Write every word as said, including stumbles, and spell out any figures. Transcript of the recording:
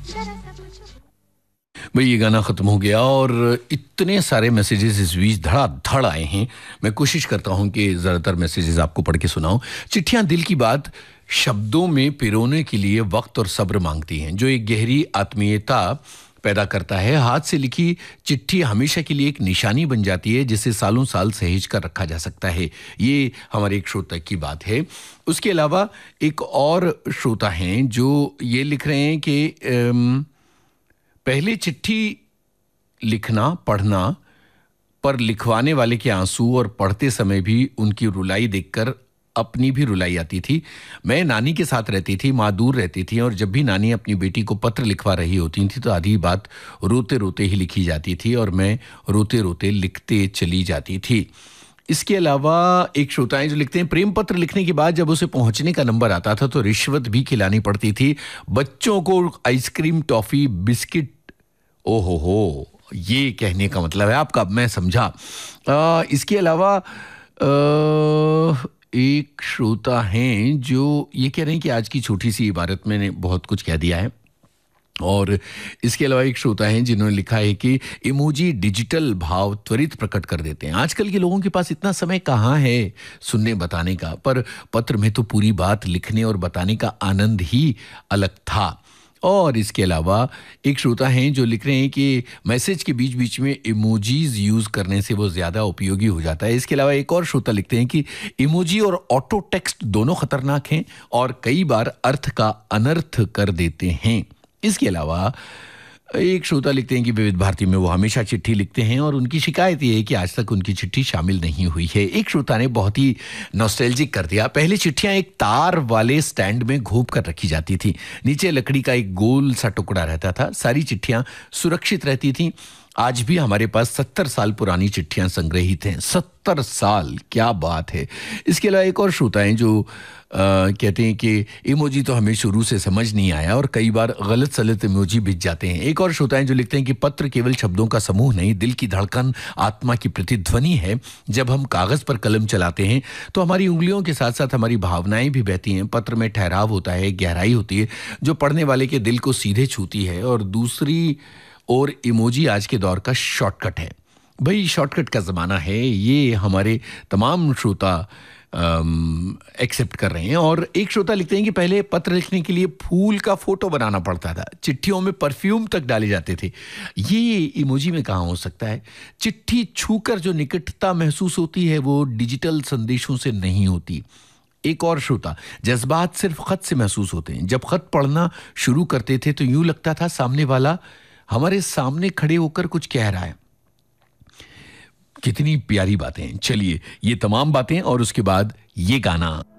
भाई ये गाना ख़त्म हो गया और इतने सारे मैसेजेस इस बीच धड़ाधड़ आए हैं। मैं कोशिश करता हूं कि ज़्यादातर मैसेजेस आपको पढ़ के सुनाऊं। चिट्ठियां दिल की बात शब्दों में पिरोने के लिए वक्त और सब्र मांगती हैं, जो एक गहरी आत्मीयता पैदा करता है। हाथ से लिखी चिट्ठी हमेशा के लिए एक निशानी बन जाती है, जिसे सालों साल सहेज कर रखा जा सकता है। ये हमारे एक श्रोता की बात है। उसके अलावा एक और श्रोता हैं जो ये लिख रहे हैं कि अम, पहले चिट्ठी लिखना पढ़ना पर लिखवाने वाले के आंसू और पढ़ते समय भी उनकी रुलाई देखकर अपनी भी रुलाई आती थी। मैं नानी के साथ रहती थी, माँ दूर रहती थी और जब भी नानी अपनी बेटी को पत्र लिखवा रही होती थी तो आधी बात रोते रोते ही लिखी जाती थी और मैं रोते रोते लिखते चली जाती थी। इसके अलावा एक श्रोताएं जो लिखते हैं, प्रेम पत्र लिखने के बाद जब उसे पहुंचने का नंबर आता था तो रिश्वत भी खिलानी पड़ती थी। बच्चों को आइसक्रीम, टॉफी, बिस्किट। ओहो हो, ये कहने का मतलब है आपका, अब मैं समझा। आ, इसके अलावा आ, एक श्रोता हैं जो ये कह रहे हैं कि आज की छोटी सी इबारत मैंने बहुत कुछ कह दिया है। और इसके अलावा एक श्रोता हैं जिन्होंने लिखा है कि इमोजी डिजिटल भाव त्वरित प्रकट कर देते हैं। आजकल के लोगों के पास इतना समय कहाँ है सुनने बताने का, पर पत्र में तो पूरी बात लिखने और बताने का आनंद ही अलग था। और इसके अलावा एक श्रोता हैं जो लिख रहे हैं कि मैसेज के बीच बीच में इमोजीज यूज़ करने से वो ज़्यादा उपयोगी हो जाता है। इसके अलावा एक और श्रोता लिखते हैं कि इमोजी और ऑटो टेक्स्ट दोनों खतरनाक हैं और कई बार अर्थ का अनर्थ कर देते हैं। इसके अलावा एक श्रोता लिखते हैं कि विविध भारती में वो हमेशा चिट्ठी लिखते हैं और उनकी शिकायत ये है कि आज तक उनकी चिट्ठी शामिल नहीं हुई है। एक श्रोता ने बहुत ही नॉस्टैल्जिक कर दिया। पहले चिट्ठियां एक तार वाले स्टैंड में घोंप कर रखी जाती थी, नीचे लकड़ी का एक गोल सा टुकड़ा रहता था, सारी चिट्ठियां सुरक्षित रहती थी। आज भी हमारे पास सत्तर साल पुरानी चिट्ठियां संग्रहित हैं। सत्तर साल, क्या बात है। इसके अलावा एक और श्रोता हैं जो आ, कहते हैं कि इमोजी तो हमें शुरू से समझ नहीं आया और कई बार गलत सलत इमोजी भिज जाते हैं। एक और श्रोता हैं जो लिखते हैं कि पत्र केवल शब्दों का समूह नहीं, दिल की धड़कन, आत्मा की प्रतिध्वनि है। जब हम कागज पर कलम चलाते हैं तो हमारी उंगलियों के साथ साथ हमारी भावनाएं भी बहती हैं। पत्र में ठहराव होता है, गहराई होती है जो पढ़ने वाले के दिल को सीधे छूती है। और दूसरी और इमोजी आज के दौर का शॉर्टकट है। भाई शॉर्टकट का ज़माना है, ये हमारे तमाम श्रोता एक्सेप्ट कर रहे हैं। और एक श्रोता लिखते हैं कि पहले पत्र लिखने के लिए फूल का फोटो बनाना पड़ता था, चिट्ठियों में परफ्यूम तक डाले जाते थे। ये इमोजी में कहाँ हो सकता है। चिट्ठी छूकर जो निकटता महसूस होती है वो डिजिटल संदेशों से नहीं होती। एक और श्रोता, जज्बात सिर्फ खत से महसूस होते हैं। जब खत पढ़ना शुरू करते थे तो यूं लगता था सामने वाला हमारे सामने खड़े होकर कुछ कह रहा है। कितनी प्यारी बातें। चलिए ये तमाम बातें और उसके बाद ये गाना।